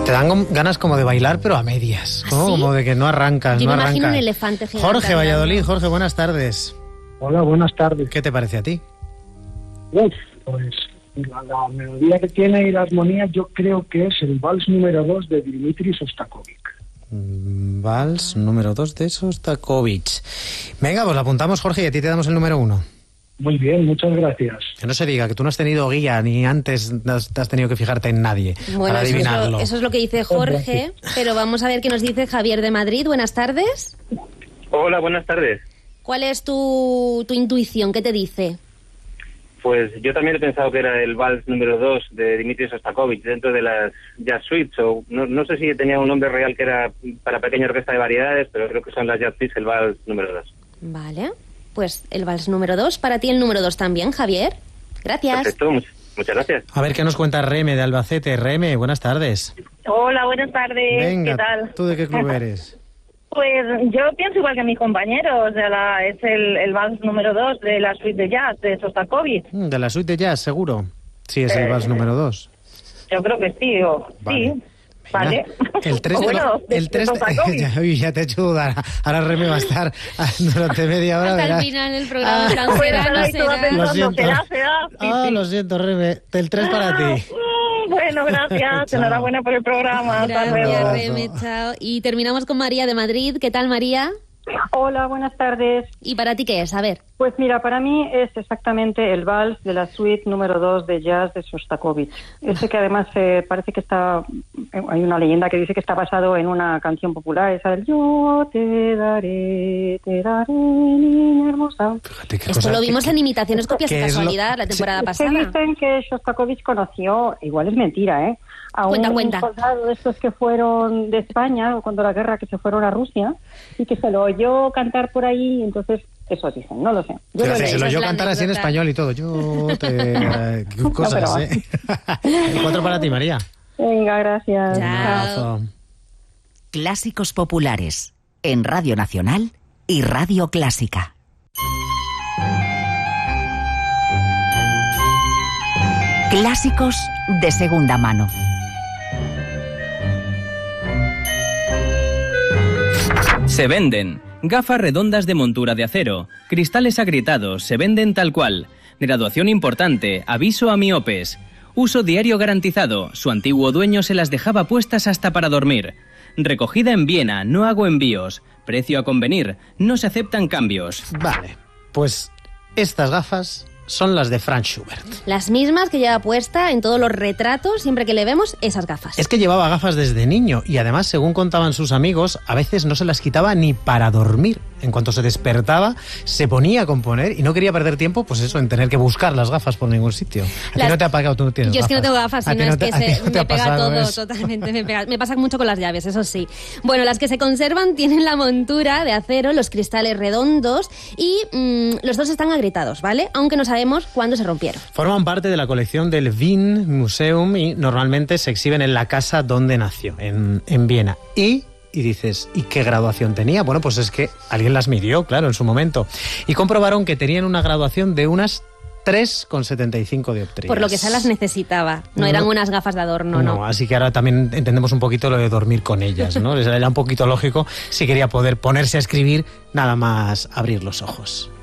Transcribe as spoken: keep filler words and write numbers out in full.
Te dan ganas como de bailar, pero a medias. ¿Ah, ¿no? sí? Como de que no arrancas, Yo no me imagino arranca. un elefante gigante. Jorge, Valladolid. Jorge, buenas tardes. Hola, buenas tardes. ¿Qué te parece a ti? Uf, pues la, la melodía que tiene y la armonía yo creo que es el vals número dos de Dmitri Shostakovich. Mm, Vals número dos de Shostakovich. Venga, pues la apuntamos, Jorge, y a ti te damos el número uno. Muy bien, muchas gracias. Que no se diga que tú no has tenido guía ni antes has, has tenido que fijarte en nadie Bueno, para eso es, adivinarlo. lo, eso es lo que dice Jorge, pero vamos a ver qué nos dice Javier de Madrid. Buenas tardes. Hola, buenas tardes. ¿Cuál es tu, tu intuición? ¿Qué te dice? Pues yo también he pensado que era el vals número dos de Dmitri Shostakovich dentro de las Jazz Suites, o no, no sé si tenía un nombre real que era para pequeña orquesta de variedades, pero creo que son las Jazz Suites el vals número dos. Vale, pues el vals número dos, para ti el número dos también, Javier. Gracias. Perfecto, much- muchas gracias. A ver qué nos cuenta Reme de Albacete. Reme, buenas tardes. Hola, buenas tardes. Venga, ¿Qué tal? ¿tú de qué club eres? Pues yo pienso igual que mis compañeros. O sea, la, es el, el vals número dos de la suite de jazz de Shostakovich. Mm, De la suite de jazz, seguro. Sí, es el Eh, vals número dos. Yo creo que sí, o Vale. sí. Vale. El tres O de bueno, lo- el de tres de- Shostakovich. ya, uy, ya te he hecho dudar. Ahora Reme va a estar durante media hora. Hasta el verás. final del programa. Ah. será, Pues será, estaba no ahí toda será. pensando, Lo siento. ¿será, será? Sí, Ah, sí. lo siento, Reme. El tres para ti. Mm, Bueno, gracias. Chao. Enhorabuena por el programa. Hasta Gracias, luego. Reme, chao. Y terminamos con María de Madrid. ¿Qué tal, María? Hola, buenas tardes. ¿Y para ti qué es? A ver. Pues mira, para mí es exactamente el vals de la suite número dos de jazz de Shostakovich. Ese que además eh, parece que está, eh, hay una leyenda que dice que está basado en una canción popular, esa del yo te daré, te daré, niña hermosa. Fíjate qué Esto cosa- lo vimos qué- en Imitaciones, Copias ¿qué y es lo- Casualidad la temporada Es que pasada. dicen que Shostakovich conoció, igual es mentira, ¿eh? A Cuenta, un cuenta. soldado de estos que fueron de España, cuando la guerra, que se fueron a Rusia, y que se lo oyó cantar por ahí, entonces eso dicen, no lo sé. Yo Fíjate, lo se leí. lo es yo la cantar así en anécdota. español y todo. Yo te... Qué cosas, pero- ¿eh? El cuatro para ti, María. Venga, gracias. Chao. Un abrazo. Clásicos populares en Radio Nacional y Radio Clásica. Clásicos de segunda mano. Se venden. Gafas redondas de montura de acero. Cristales agrietados. Se venden tal cual. Graduación importante. Aviso a miopes. Uso diario garantizado. Su antiguo dueño se las dejaba puestas hasta para dormir. Recogida en Viena. No hago envíos. Precio a convenir. No se aceptan cambios. Vale, pues estas gafas son las de Franz Schubert. Las mismas que lleva puesta en todos los retratos, siempre que le vemos esas gafas. Es que llevaba gafas desde niño y además, según contaban sus amigos, a veces no se las quitaba ni para dormir. En cuanto se despertaba, se ponía a componer y no quería perder tiempo, pues eso, en tener que buscar las gafas por ningún sitio. ¿A Las- ti no te ha pagado? Tú no tienes Yo es que no gafas. tengo gafas, ¿A sino ti no es te- que a ti se, no te ha me pega pasado todo, eso? totalmente. Me, pega. Me pasa mucho con las llaves, eso sí. Bueno, las que se conservan tienen la montura de acero, los cristales redondos y mm, los dos están agrietados, ¿vale? Aunque no sabemos cuándo se rompieron. Forman parte de la colección del Wien Museum y normalmente se exhiben en la casa donde nació, en, en Viena. Y... Y dices, ¿y qué graduación tenía? Bueno, pues es que alguien las midió, claro, en su momento. Y comprobaron que tenían una graduación de unas tres coma setenta y cinco dioptrías. Por lo que se las necesitaba. No, No. eran unas gafas de adorno, no. No, así que ahora también entendemos un poquito lo de dormir con ellas, ¿no? Era un poquito lógico si quería poder ponerse a escribir nada más abrir los ojos.